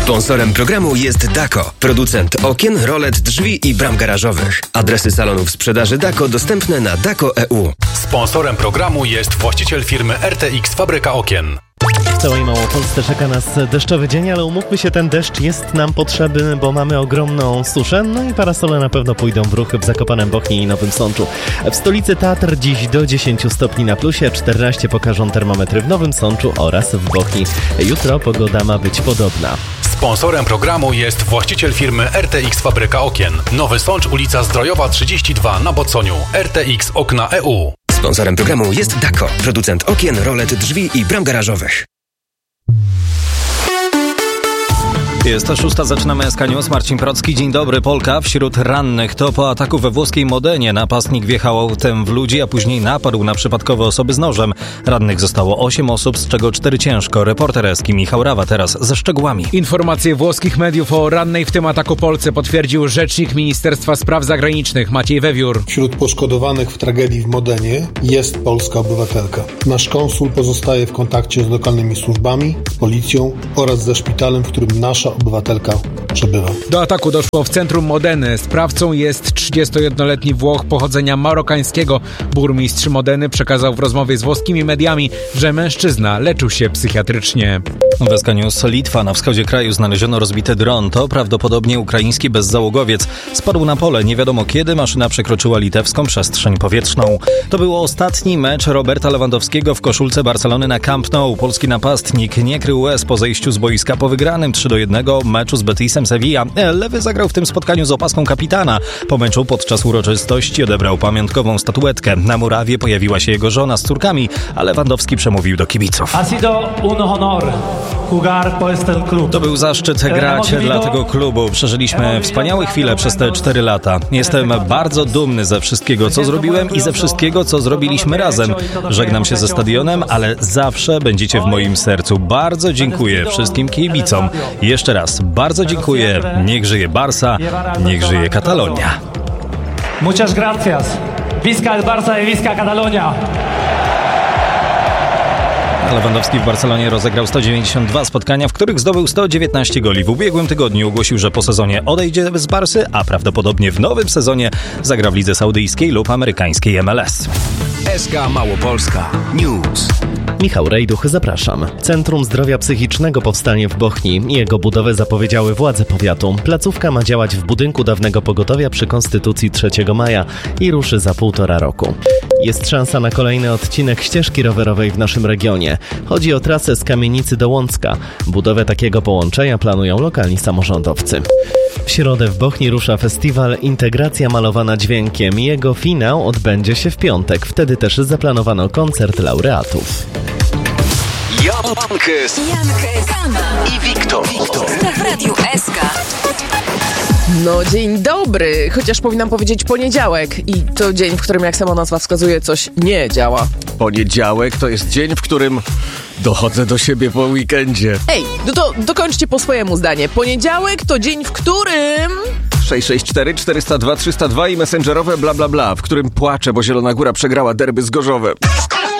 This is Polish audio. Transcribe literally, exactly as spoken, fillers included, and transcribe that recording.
Sponsorem programu jest Dako, producent okien, rolet, drzwi i bram garażowych. Adresy salonów sprzedaży Dako dostępne na dako kropka e u. Sponsorem programu jest właściciel firmy R T X Fabryka Okien. W całej Małopolsce czeka nas deszczowy dzień, ale umówmy się, ten deszcz jest nam potrzebny, bo mamy ogromną suszę, no i parasole na pewno pójdą w ruch w Zakopanem, Bochni i Nowym Sączu. W stolicy Tatr dziś do dziesięć stopni na plusie, czternaście pokażą termometry w Nowym Sączu oraz w Bochni. Jutro pogoda ma być podobna. Sponsorem programu jest właściciel firmy R T X Fabryka Okien. Nowy Sącz, ulica Zdrojowa trzydzieści dwa na Boconiu. R T X Okna kropka e u. Sponsorem programu jest Dako, producent okien, rolet, drzwi i bram garażowych. Jest to szósta, zaczynamy S K News. Marcin Procki, dzień dobry. Polka wśród rannych. To po ataku we włoskiej Modenie napastnik wjechał autem w ludzi, a później napadł na przypadkowe osoby z nożem. Rannych zostało osiem osób, z czego cztery ciężko. Reporter Eski Michał Rawa teraz ze szczegółami. Informacje włoskich mediów o rannej w tym ataku Polce potwierdził rzecznik Ministerstwa Spraw Zagranicznych Maciej Wewiór. Wśród poszkodowanych w tragedii w Modenie jest polska obywatelka. Nasz konsul pozostaje w kontakcie z lokalnymi służbami, z policją oraz ze szpitalem, w którym nasza obywatelka przebywa. Do ataku doszło w centrum Modeny. Sprawcą jest trzydziestojednoletni Włoch pochodzenia marokańskiego. Burmistrz Modeny przekazał w rozmowie z włoskimi mediami, że mężczyzna leczył się psychiatrycznie. W S K News. Litwa. Na wschodzie kraju znaleziono rozbity dron. To prawdopodobnie ukraiński bezzałogowiec. Spadł na pole. Nie wiadomo kiedy maszyna przekroczyła litewską przestrzeń powietrzną. To był ostatni mecz Roberta Lewandowskiego w koszulce Barcelony na Camp Nou. Polski napastnik nie krył łez po zejściu z boiska po wygranym trzy do jednego meczu z Betisem Sevilla. Lewy zagrał w tym spotkaniu z opaską kapitana. Po meczu podczas uroczystości odebrał pamiątkową statuetkę. Na murawie pojawiła się jego żona z córkami, a Lewandowski przemówił do kibiców. Ha sido un honor jugar por este club. To był zaszczyt grać dla tego klubu. Przeżyliśmy wspaniałe chwile przez te cztery lata. Jestem bardzo dumny ze wszystkiego, co zrobiłem i ze wszystkiego, co zrobiliśmy razem. Żegnam się ze stadionem, ale zawsze będziecie w moim sercu. Bardzo dziękuję wszystkim kibicom. Jeszcze raz bardzo dziękuję. Niech żyje Barca, niech żyje Katalonia. Muchas gracias. Visca el Barça y visca Catalonia. Lewandowski w Barcelonie rozegrał sto dziewięćdziesiąt dwa spotkania, w których zdobył sto dziewiętnaście goli. W ubiegłym tygodniu ogłosił, że po sezonie odejdzie z Barsy, a prawdopodobnie w nowym sezonie zagra w lidze saudyjskiej lub amerykańskiej M L S. S K Małopolska News. Michał Rejduch, zapraszam. Centrum Zdrowia Psychicznego powstanie w Bochni. Jego budowę zapowiedziały władze powiatu. Placówka ma działać w budynku dawnego pogotowia przy Konstytucji trzeciego maja i ruszy za półtora roku. Jest szansa na kolejny odcinek ścieżki rowerowej w naszym regionie. Chodzi o trasę z Kamienicy do Łącka. Budowę takiego połączenia planują lokalni samorządowcy. W środę w Bochni rusza festiwal Integracja malowana dźwiękiem. Jego finał odbędzie się w piątek. Wtedy też zaplanowano koncert laureatów. Jankes, Jankes i Wiktor. w Radiu S K. No dzień dobry, chociaż powinnam powiedzieć poniedziałek i to dzień, w którym, jak sama nazwa wskazuje, coś nie działa. Poniedziałek to jest dzień, w którym dochodzę do siebie po weekendzie. Ej, no to dokończcie po swojemu zdanie. Poniedziałek to dzień, w którym... sześć sześć cztery cztery zero dwa trzysta dwa i messengerowe bla bla bla, w którym płaczę, bo Zielona Góra przegrała derby z Gorzowem.